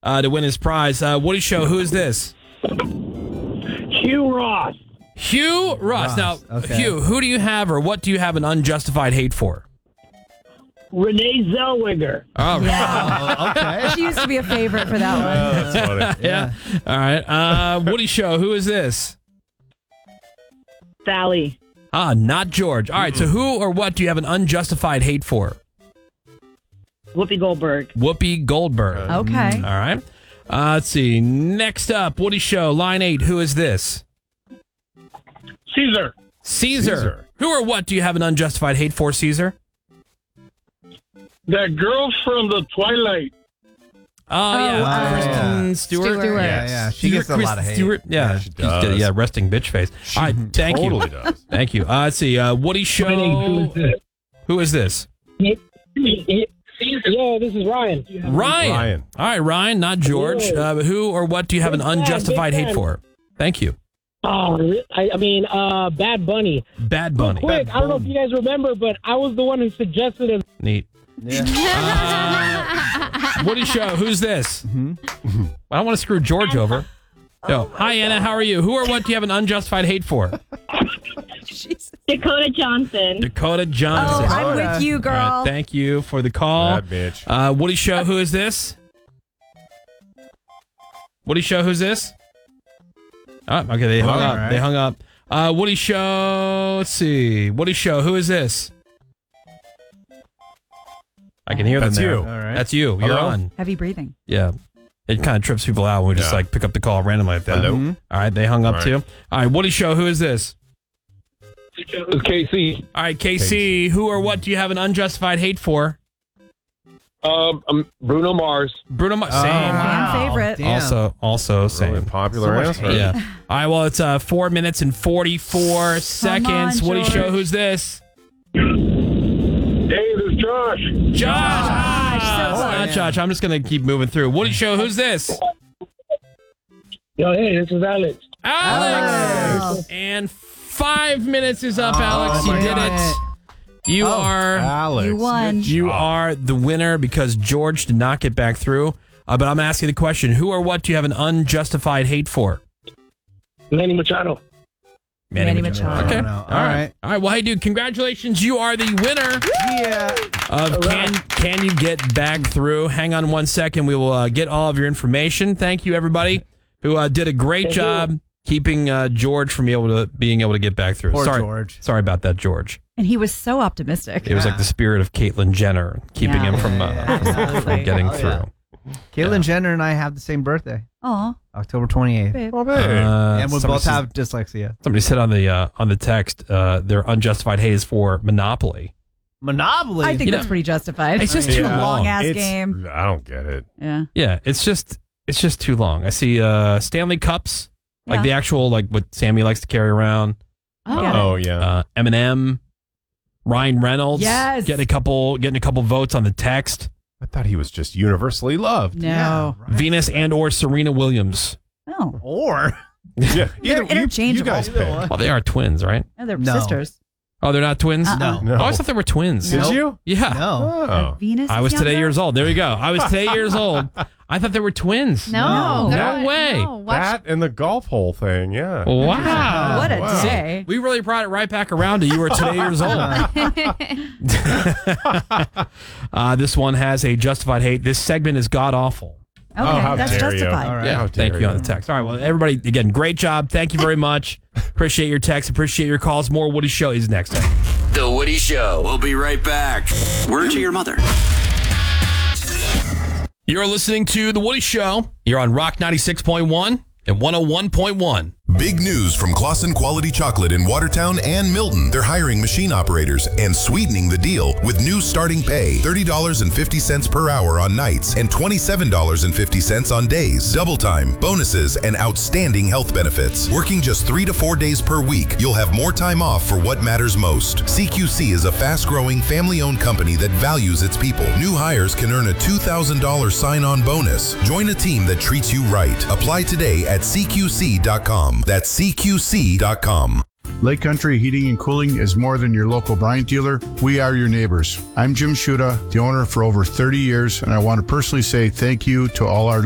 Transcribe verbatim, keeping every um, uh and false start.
uh, to win his prize. Uh, Woody Show, who is this? Hugh Ross. Hugh Ross. Ross, Now, okay. Hugh, who do you have or what do you have an unjustified hate for? Renee Zellweger. Oh, Oh, okay. She used to be a favorite for that one. Oh, that's funny. yeah. All right. Uh, Woody Show, who is this? Sally. Ah, not George. All right. So, who or what do you have an unjustified hate for? Whoopi Goldberg. Whoopi Goldberg. Okay. All right. Uh, let's see. Next up, Woody Show, line eight. Who is this? Caesar. Caesar. Caesar. Who or what do you have an unjustified hate for, Caesar? That girl from the Twilight. Oh, yeah. uh, Kristen yeah. Stewart. Stewart. Yeah, yeah. She gets a Kristen lot of hate. Stewart. Yeah, Yeah, she she's does. got- yeah, resting bitch face. All right, thank totally you. does. Thank you. Uh, let's see. Uh, Woody Show. Who is this? Yeah, this is Ryan. Ryan. Ryan. All right, Ryan, not George. Uh, but who or what do you have an Big fan, unjustified big hate fan. for? Thank you. Oh, I, I mean, uh, Bad Bunny. Bad Bunny. Quick, I don't know if you guys remember, but I was the one who suggested it. Neat. Yeah. Uh, Woody Show. Who's this? I don't want to screw George over. No. Hi, Anna. How are you? Who or what do you have an unjustified hate for? Dakota Johnson. Dakota Oh, Johnson. I'm with you, girl. All right, thank you for the call. Bad bitch. Uh, Woody Show, who is this? Woody Show, who's this? Oh, okay, they hung All up. right. They hung up. Uh, Woody Show, let's see. Woody Show, who is this? I can hear That's them there. you. All right. That's you. You're Hello? on. Heavy breathing. Yeah. It kind of trips people out when we just Yeah. like pick up the call randomly like that. Hello? Mhm. All right, they hung up All right. too. All right, Woody Show, who is this? It's K C. All right, K C, who or what do you have an unjustified hate for? Um, um, Bruno Mars. Bruno Mars. Oh, Same. wow. Fan favorite. Damn. Also, also same. Really popular So much answer. hate. Yeah. All right. Well, it's uh, four minutes and forty-four seconds. on, Woody George. Show, who's this? Hey, this is Josh. Josh. Hi. so Uh, sorry. Josh. I'm just gonna keep moving through. Woody Show, who's this? Yo, hey, this is Alex. Alex. Alex. And five minutes is up, Alex. You my did God. it. You Oh, are Alex. You won. good you job. are the winner because George did not get back through. Uh, but I'm asking the question: who or what do you have an unjustified hate for? Manny Machado. Manny Machado. Okay. I don't know. All All right. right. All right. Well, hey, dude, congratulations. You are the winner Yeah. of Can Can You Get Back Through? Hang on one second. We will uh, get all of your information. Thank you, everybody, who uh, did a great Thank job keeping uh, George from being able to being able to get back through. Poor sorry, George. sorry about that, George. And he was so optimistic. It was like the spirit of Caitlyn Jenner keeping Yeah. him from, uh, Yeah, from, absolutely. from getting Oh, through. yeah. Caitlyn Jenner and I have the same birthday, Aw, October twenty-eighth. babe. Oh, Uh, man. And we somebody both says- have dyslexia. Somebody said on the uh, on the text uh, their unjustified hate is for Monopoly. Monopoly. I think You that's know, pretty justified. it's just too Yeah. long. ass It's- game. I don't get it. Yeah. Yeah, it's just it's just too long. I see uh, Stanley Cups, like Yeah. the actual like what Sammy likes to carry around. I get it. Oh, yeah. Uh, Eminem, Ryan Reynolds, Yes. getting a couple getting a couple votes on the text. I thought he was just universally loved. No. Yeah, right. Venus and or Serena Williams. No. Or Yeah. They're Either- you- interchangeable. You guys pick. Well, they are twins, right? No, they're No. sisters. Oh, they're not twins. Uh-uh. no. No. Oh, I always thought they were twins. Did Nope. you? Yeah. No. Oh. Venus. I is was today younger? years old. There you go. I was today years old. I thought they were twins. No. No way. No, watch. That and the golf hole thing, yeah. Wow. What a Wow. day. We really brought it right back around to you were today years old. uh, this one has a justified hate. This segment is god awful. Okay, Oh, how that's dare you. justified. All right. Yeah, How thank dare you on you. the text. All right, well, everybody, again, great job. Thank you very much. Appreciate your text. Appreciate your calls. More Woody Show is next. The Woody Show. We'll be right back. Word to your mother. You're listening to The Woody Show. You're on Rock ninety-six point one and one oh one point one. Big news from Clausen Quality Chocolate in Watertown and Milton. They're hiring machine operators and sweetening the deal with new starting pay, thirty dollars and fifty cents per hour on nights and twenty-seven dollars and fifty cents on days. Double time, bonuses, and outstanding health benefits. Working just three to four days per week, you'll have more time off for what matters most. C Q C is a fast-growing, family-owned company that values its people. New hires can earn a two thousand dollars sign-on bonus. Join a team that treats you right. Apply today at C Q C dot com. That's C Q C dot com. Lake Country Heating and Cooling is more than your local Bryant dealer. We are your neighbors. I'm Jim Shuda, the owner for over thirty years, and I want to personally say thank you to all our